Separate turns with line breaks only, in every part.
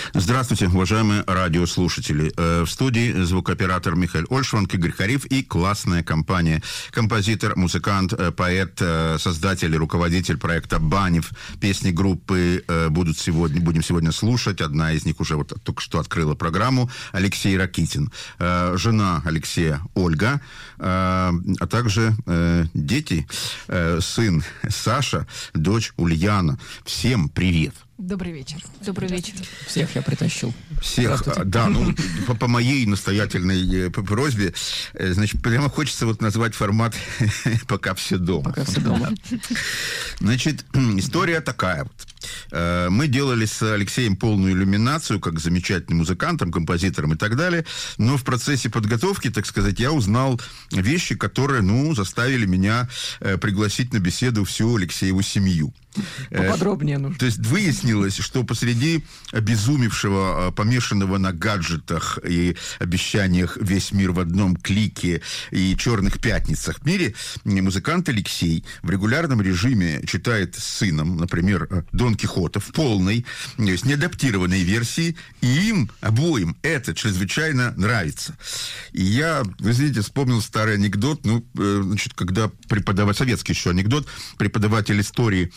Здравствуйте, уважаемые радиослушатели. В студии звукооператор Михаил Ольшванг, Игорь Хариф и классная компания. Композитор, музыкант, поэт, создатель и руководитель проекта «Банев». Песни группы будем сегодня слушать. Одна из них уже вот только что открыла программу. Алексей Ракитин. Жена Алексея Ольга. А также дети. Сын Саша, дочь Ульяна. Всем привет.
Добрый вечер. Добрый вечер.
Всех я притащил.
Всех, да, ну, по моей настоятельной просьбе, значит, прямо хочется вот назвать формат «Пока все дома».
Пока все дома.
Значит, история такая вот. Мы делали с Алексеем полную иллюминацию, как замечательным музыкантом, композитором и так далее, но в процессе подготовки, так сказать, я узнал вещи, которые, заставили меня пригласить на беседу всю Алексееву семью.
Поподробнее нужно.
То есть выяснилось, что посреди обезумевшего, помешанного на гаджетах и обещаниях весь мир в одном клике и черных пятницах мире, музыкант Алексей в регулярном режиме читает с сыном, например, Дон Кихота в полной, то есть неадаптированной версии, и им обоим это чрезвычайно нравится. И я, вы знаете, вспомнил старый анекдот, когда советский еще анекдот, преподаватель истории,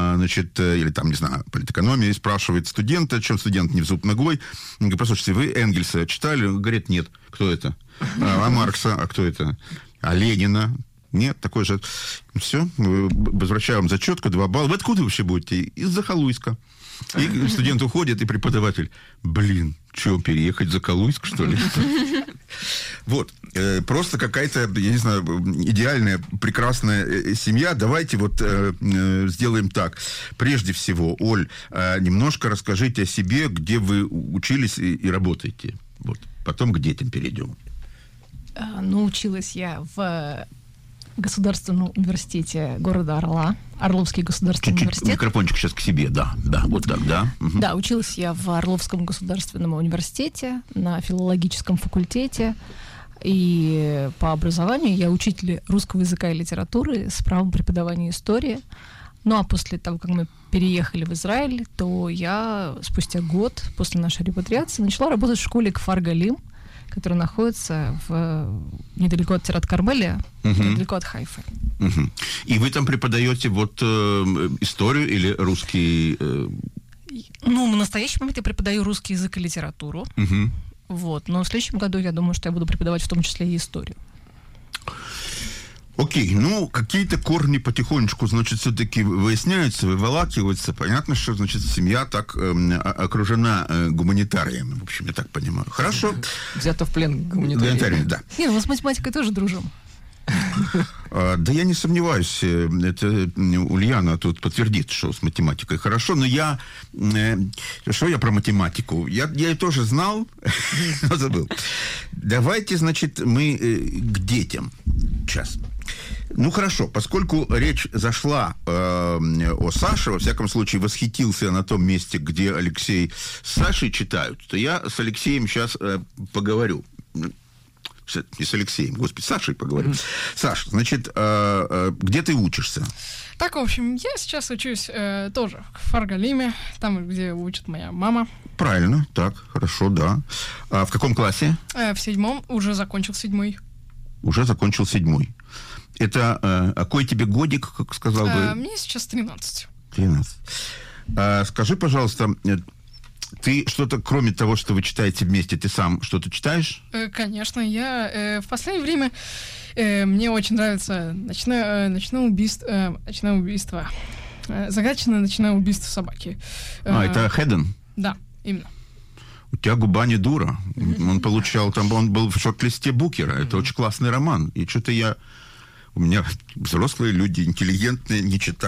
или там, не знаю, политэкономии спрашивает студента, чем студент не в зуб ногой. Он говорит: послушайте, вы Энгельса читали? Он говорит: нет. Кто это? А Маркса? А кто это? А Ленина? Нет, такой же. Все, возвращаю вам зачетку, 2 балла. Вы откуда вообще будете? Из Захалуйска. И студент уходит, и преподаватель: что, переехать в Закалуйск, что ли? Вот. Просто какая-то, я не знаю, идеальная, прекрасная семья. Давайте сделаем так. Прежде всего, Оль, немножко расскажите о себе, где вы учились и работаете. Вот. Потом к детям перейдем.
Училась я в Государственном университете города Орла. Орловский государственный университет.
Микрофончик сейчас к себе, да, вот так, да. Угу.
Да, училась я в Орловском государственном университете на филологическом факультете. И по образованию я учитель русского языка и литературы с правом преподавания истории. А после того, как мы переехали в Израиль, то я спустя год после нашей репатриации начала работать в школе Кфар Галим, которая находится недалеко от Тират-Кармеля, недалеко от Хайфы.
И вы там преподаете историю или русский?
В настоящий момент я преподаю русский язык и литературу. Но в следующем году я думаю, что я буду преподавать в том числе и историю.
Окей, какие-то корни потихонечку, все-таки выясняются, выволакиваются. Понятно, что, семья так окружена гуманитариями, в общем, я так понимаю. Хорошо.
Взято в плен гуманитариями.
Да.
Мы с математикой тоже дружим.
Да я не сомневаюсь, это Ульяна тут подтвердит, что с математикой хорошо, но что я про математику? Я ее тоже знал, но забыл. Давайте, мы к детям сейчас. Хорошо, поскольку речь зашла о Саше, во всяком случае, восхитился на том месте, где Алексей с Сашей читают, то я с Алексеем сейчас поговорю. Не с Алексеем, господи, с Сашей поговорим. Саш, где ты учишься?
Так, в общем, я сейчас учусь тоже в Кфар Галиме, там, где учит моя мама.
Правильно, так, хорошо, да. А в каком классе?
В 7-м, уже закончил 7-й.
Уже закончил 7-й. Это какой тебе годик, как сказал бы?
Мне сейчас 13.
13. Скажи, пожалуйста, ты что-то, кроме того, что вы читаете вместе, ты сам что-то читаешь?
Конечно, я в последнее время мне очень нравится ночное убийство. Загадочное ночное убийство собаки.
Это Хеден?
Да, именно.
У тебя губа не дура. Он получал, он был в шорт-листе Букера. Это очень классный роман. И что-то у меня взрослые люди, интеллигентные, не читают.